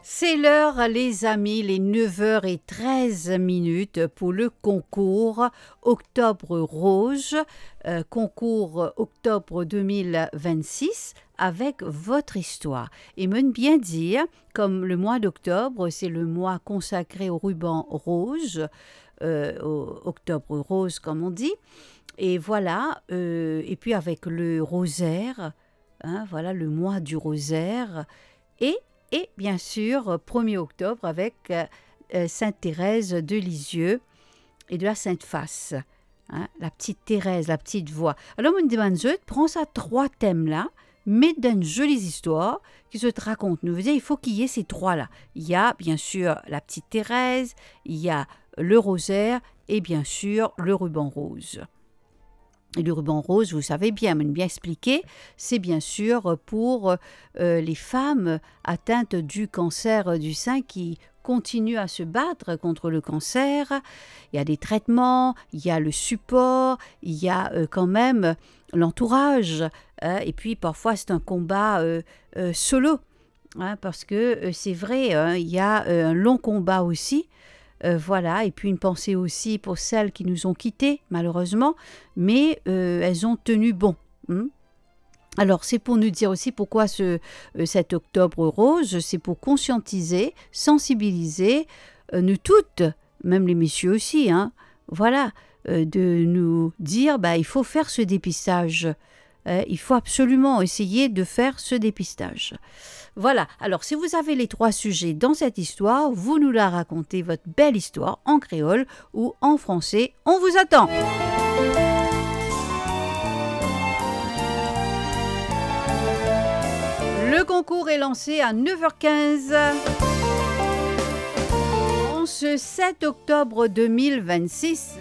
C'est l'heure, les amis, les 9h13 pour le concours Octobre Rose, concours Octobre 2026 avec votre histoire. Et me bien dire, comme le mois d'octobre, c'est le mois consacré au ruban rose, au Octobre Rose comme on dit, et voilà, et puis avec le rosaire, hein, voilà le mois du rosaire, et bien sûr, 1er octobre avec Sainte Thérèse de Lisieux et de la Sainte Face. Hein, la petite Thérèse, la petite voix. Alors, on me demande, prends ça trois thèmes-là, mets dans une jolie histoire qui se te raconte. Nous dire, il faut qu'il y ait ces trois-là. Il y a bien sûr la petite Thérèse, il y a le rosaire et bien sûr le ruban rose. Et le ruban rose, vous savez bien, mais bien expliqué, c'est bien sûr pour les femmes atteintes du cancer du sein qui continuent à se battre contre le cancer. Il y a des traitements, il y a le support, il y a quand même l'entourage. Et puis parfois c'est un combat solo, hein, parce que c'est vrai, hein, il y a un long combat aussi. Voilà, et puis une pensée aussi pour celles qui nous ont quittés, malheureusement, mais elles ont tenu bon. Alors, c'est pour nous dire aussi pourquoi cet octobre rose, c'est pour conscientiser, sensibiliser, nous toutes, même les messieurs aussi, hein, voilà, de nous dire, il faut faire ce dépistage. Il faut absolument essayer de faire ce dépistage. Voilà, alors si vous avez les trois sujets dans cette histoire, vous nous la racontez, votre belle histoire, en créole ou en français. On vous attend! Le concours est lancé à 9h15. En ce 7 octobre 2026.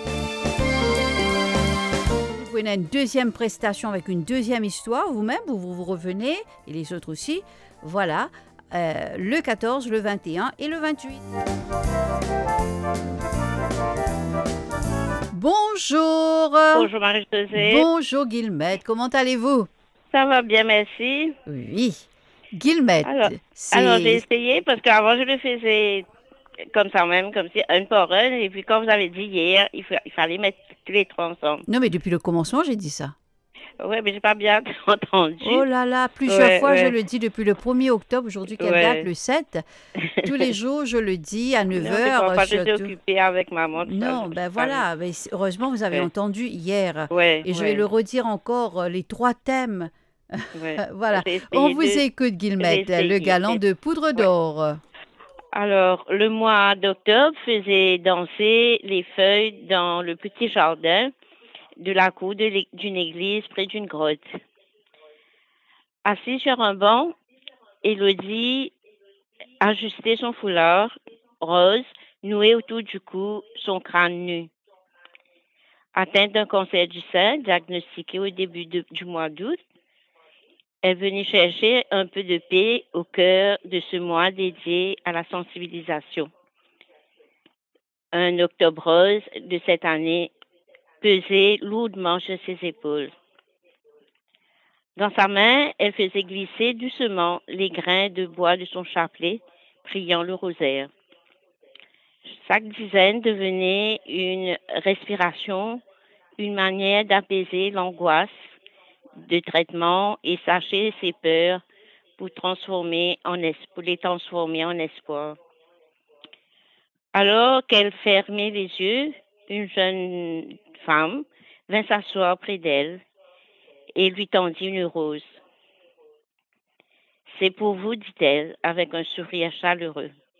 Vous pouvez une deuxième prestation avec une deuxième histoire, vous-même, où vous revenez, et les autres aussi. Voilà, le 14, le 21 et le 28. Bonjour. Bonjour Marie-Josée. Bonjour Guillemette, comment allez-vous? Ça va bien, merci. Oui. Guillemette, alors j'ai essayé parce qu'avant je le faisais comme ça même, comme si un par un, et puis comme vous avez dit hier, il fallait mettre tous les trois ensemble. Non, mais depuis le commencement, j'ai dit ça. Oui, mais j'ai pas bien entendu. Oh là là, plusieurs fois je le dis depuis le 1er octobre, aujourd'hui quelle date, le 7. Tous les jours je le dis à 9h. Non, j'étais occupée avec maman. Non, voilà, mais heureusement vous avez entendu hier. Et je vais le redire encore, les trois thèmes. Voilà, on vous écoute Guillemette, le galant de poudre d'or. Alors, le mois d'octobre faisait danser les feuilles dans le petit jardin de la cour d'une église près d'une grotte. Assise sur un banc, Élodie ajustait son foulard rose noué autour du cou, son crâne nu. Atteinte d'un cancer du sein, diagnostiqué au début du mois d'août, elle venait chercher un peu de paix au cœur de ce mois dédié à la sensibilisation. Un octobre rose de cette année pesait lourdement sur ses épaules. Dans sa main, elle faisait glisser doucement les grains de bois de son chapelet, priant le rosaire. Chaque dizaine devenait une respiration, une manière d'apaiser l'angoisse de traitement et sacher ses peurs pour les transformer en espoir. Alors qu'elle fermait les yeux, une jeune femme vint s'asseoir près d'elle et lui tendit une rose. « C'est pour vous, dit-elle, avec un sourire chaleureux.